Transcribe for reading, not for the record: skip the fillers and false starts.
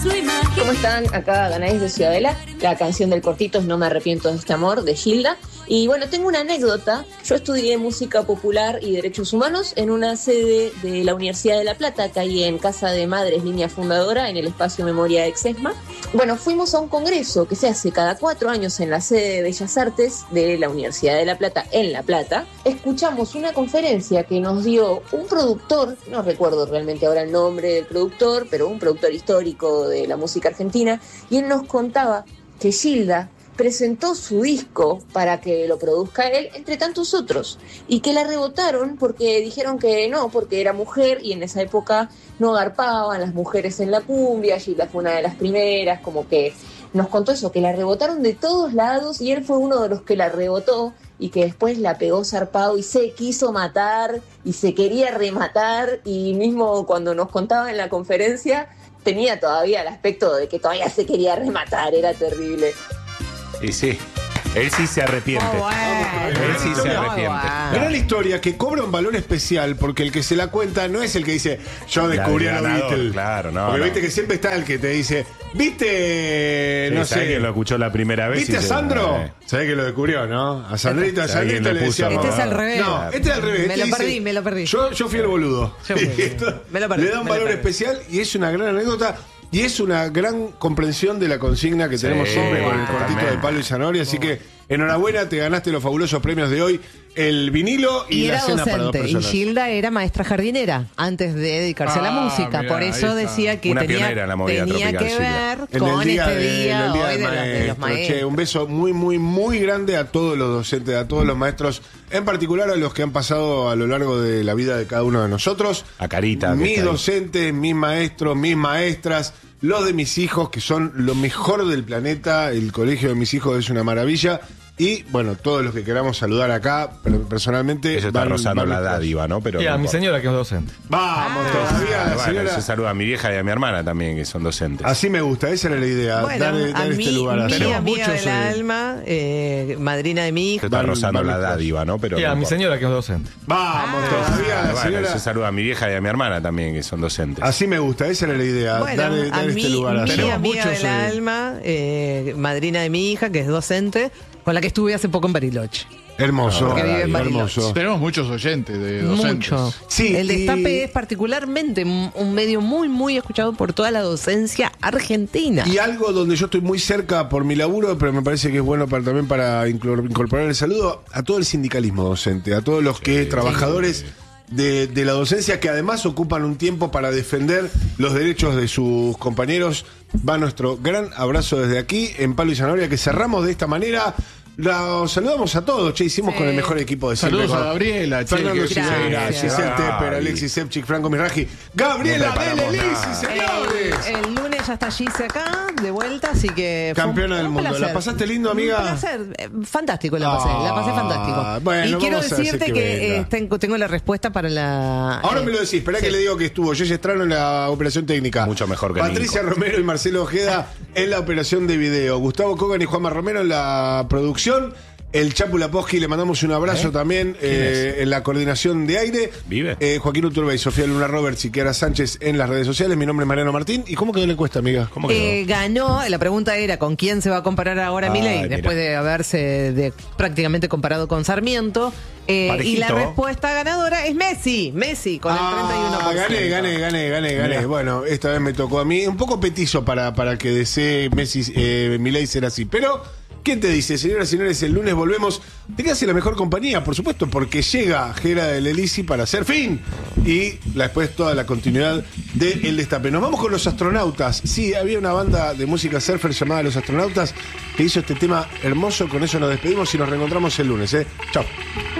¿Cómo están? Acá Danais de Ciudadela. La canción del cortito es No me arrepiento de este amor, de Gilda. Y bueno, tengo una anécdota. Yo estudié música popular y derechos humanos en una sede de la Universidad de La Plata, que hay en Casa de Madres, línea fundadora, en el espacio Memoria Exesma. Bueno, fuimos a un congreso que se hace cada 4 años en la sede de Bellas Artes de la Universidad de La Plata, en La Plata. Escuchamos una conferencia que nos dio un productor, no recuerdo realmente ahora el nombre del productor, pero un productor histórico de la música argentina, y él nos contaba que Gilda presentó su disco para que lo produzca él, entre tantos otros, y que la rebotaron porque dijeron que no, porque era mujer y en esa época no garpaban las mujeres en la cumbia. Gilda fue una de las primeras, como que nos contó eso, que la rebotaron de todos lados y él fue uno de los que la rebotó y que después la pegó zarpado y se quiso matar y se quería rematar, y mismo cuando nos contaba en la conferencia tenía todavía el aspecto de que todavía se quería rematar, era terrible. Y sí, él sí se arrepiente. Él sí se arrepiente. Gran historia que cobra un valor especial porque el que se la cuenta no es el que dice yo descubrí a los Beatles. Claro, no. Porque no. viste que siempre está el que te dice, ¿viste? Sí, No ¿sabés sé. quién lo escuchó la primera vez? ¿Viste a Sandro? ¿Sabés que lo descubrió, no? A Sandrito, ¿Sabés quién le le puso? decía. Este es al revés. No, este es al revés. Me Este lo dice, me lo perdí. Yo fui el boludo. Yo fui. Y esto Me lo perdí, le da un me lo valor perdí. especial y es una gran anécdota. Y es una gran comprensión de la consigna que Sí, tenemos siempre con el totalmente. cortito de Palo y Zanahoria. Así que enhorabuena, te ganaste los fabulosos premios de hoy: el vinilo y Y la era cena para dos docente, y personas. Gilda era maestra jardinera antes de dedicarse a la música. mirá, Por ahí eso está. decía que Una tenía pionera en la movida que tropical, ver Gilda. En con el día este día en el hoy de los maestros. Che, un beso muy, muy, muy grande a todos los docentes, a todos los maestros, en particular a los que han pasado a lo largo de la vida de cada uno de nosotros. A Carita. que Mis está ahí. docentes, mis maestros, mis maestras, los de mis hijos, que son lo mejor del planeta. El colegio de mis hijos es una maravilla. Y, bueno, todos los que queramos saludar acá, pero personalmente... Eso está rozando la nuestros- dádiva, ¿no? Pero Y a no mi importa. señora que es docente. Vamos, todavía, Bueno, señora. yo saludo a mi vieja y a mi hermana también, que son docentes. Así me gusta, esa era la idea. Bueno, dar a este mí, lugar mi así. amiga del alma, madrina de mi Eso hija. está Van- rozando van la nuestros. dádiva, ¿no? Pero Y no a mi importa. señora que es docente. Vamos, todavía, Bueno, señora. yo saludo a mi vieja y a mi hermana también, que son docentes. Así me gusta, esa era la idea. Bueno, dar a este mí, lugar así. mi amiga muchos, del alma, madrina de mi hija, que es docente, con la que estuve hace poco en Bariloche. Hermoso, Que vive en Bariloche. hermoso. Tenemos muchos oyentes de docentes. Mucho. Sí, El y- Destape es particularmente un medio muy, muy escuchado por toda la docencia argentina. Y algo donde yo estoy muy cerca por mi laburo, pero me parece que es bueno también para incorporar el saludo a todo el sindicalismo docente, a todos los que trabajadores de la docencia que además ocupan un tiempo para defender los derechos de sus compañeros. Va nuestro gran abrazo desde aquí en Palo y Zanahoria, que cerramos de esta manera. Los saludamos a todos, che, hicimos con el mejor equipo de siempre. Saludos a con Gabriela, che, Fernando que- Silveira, Gracias. Giselle Tepper, Gaby. Alexis Sepchik, Franco Mirraji, Gabriela No preparamos Belelisi, nada. señores. El lunes ya está Gise acá, de vuelta, así que... fue Campeona un del mundo. placer. ¿La pasaste lindo, amiga? Un placer. Fantástico la pasé fantástico. Bueno, y quiero vamos a hacer decirte que que venga. tengo la respuesta para la... Ahora me lo decís, esperá que le digo que estuvo Yoya Estrano en la operación técnica. Mucho mejor que Patricia Nico. Romero y Marcelo Ojeda en la operación de video. Gustavo Kogan y Juanma Romero en la producción. El Chapu Laposky, le mandamos un abrazo también en la coordinación de aire. ¿Vive? Joaquín Uturbey, Sofía Luna Roberts y Kiara Sánchez en las redes sociales. Mi nombre es Mariano Martín. ¿Y cómo quedó la encuesta, amiga? ¿Cómo quedó? Ganó, la pregunta era ¿con quién se va a comparar ahora Ay, Milei? mira. Después de haberse prácticamente comparado con Sarmiento. Y Parejito. la respuesta ganadora es Messi, con el 31%. Gané. Bueno, esta vez me tocó a mí. Un poco petizo para que desee Messi, Milei ser así. Pero, ¿quién te dice? Señoras y señores, el lunes volvemos. Te quedas en la mejor compañía, por supuesto, porque llega Gera del Elisi para hacer fin. Y después toda la continuidad de El Destape. Nos vamos con Los Astronautas. Sí, había una banda de música surfer llamada Los Astronautas que hizo este tema hermoso. Con eso nos despedimos y nos reencontramos el lunes. Chao.